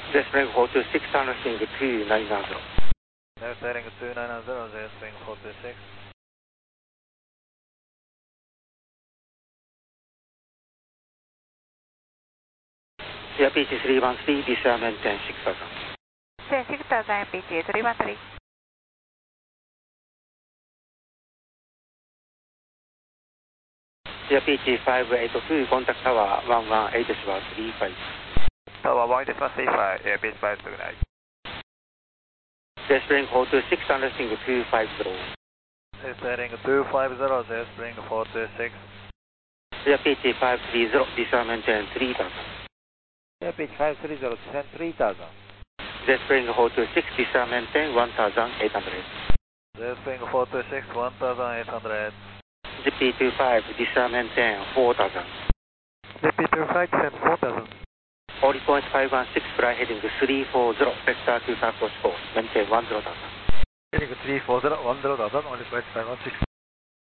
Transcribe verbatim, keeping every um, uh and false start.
Just Spring four two six, Sunrising two nine zero. Next heading two nine zero, Just Spring four two six. Air P G three one three, descend maintain six thousand. Say six thousand, P G three one three. Air P G five eight two, contact tower one one eight three five. Tower one eight three five, Air P G five two nine. Just Spring four two six, Sunrising two five zero. Next heading two five zero, Just Spring four two six. Air P G five three zero, descend maintain three thousand. Air P G five three zero, descend three thousand. Just Spring four two six, descend maintain one thousand eight hundred. Just Spring four two six, one thousand eight hundred. G P two five, descend maintain four thousand. G P two five, descend four thousand. Only point five one six, fly heading three four zero, vector to approach course, maintain one zero thousand. Heading three four zero, one zero thousand, only point five one six.